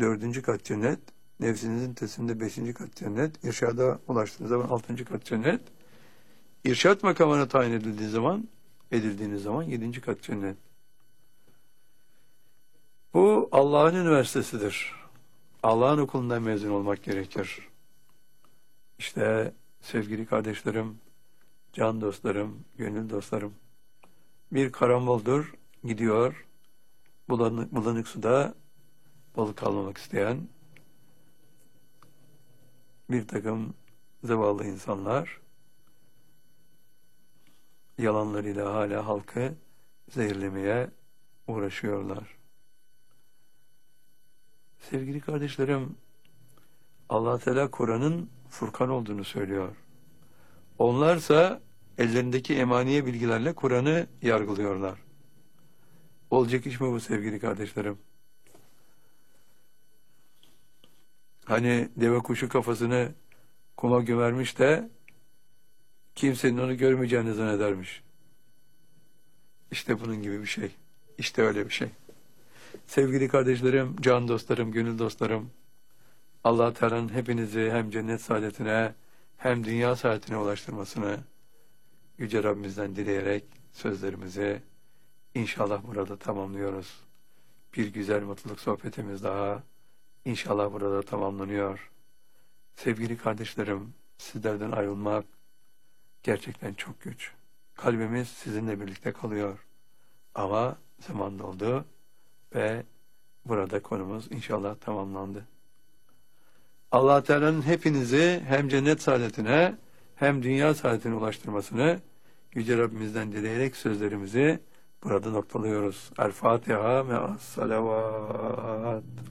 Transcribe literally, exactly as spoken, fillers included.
dördüncü kat cennet, nefsinizin tesliminde beşinci kat cennet, irşada ulaştığınız zaman altıncı kat cennet, irşat makamına tayin edildiği zaman, edildiğiniz zaman yedinci kat cennet. Bu Allah'ın üniversitesidir. Allah'ın okulundan mezun olmak gerekir. İşte sevgili kardeşlerim, can dostlarım, gönül dostlarım, bir karamboldur, gidiyor, bulanık, bulanık suda balık almamak isteyen bir takım zavallı insanlar, yalanlarıyla hala halkı zehirlemeye uğraşıyorlar. Sevgili kardeşlerim, Allah Teala Kur'an'ın Furkan olduğunu söylüyor. Onlarsa ellerindeki emaniye bilgilerle Kur'an'ı yargılıyorlar. Olacak iş mi bu sevgili kardeşlerim? Hani deve kuşu kafasını kuma gömermiş de kimsenin onu görmeyeceğini zannedermiş. İşte bunun gibi bir şey. İşte öyle bir şey. Sevgili kardeşlerim, can dostlarım, gönül dostlarım, Allah Teala'nın hepinizi hem cennet saadetine hem dünya saadetine ulaştırmasını Yüce Rabbimizden dileyerek sözlerimizi inşallah burada tamamlıyoruz. Bir güzel mutluluk sohbetimiz daha inşallah burada tamamlanıyor. Sevgili kardeşlerim, sizlerden ayrılmak gerçekten çok güç. Kalbimiz sizinle birlikte kalıyor. Ama zaman doldu ve burada konumuz inşallah tamamlandı. Allah Teala'nın hepinizi hem cennet saadetine hem dünya saadetine ulaştırmasını Yüce Rabbimizden dileyerek sözlerimizi burada noktalıyoruz. El Fatiha me'as salavat.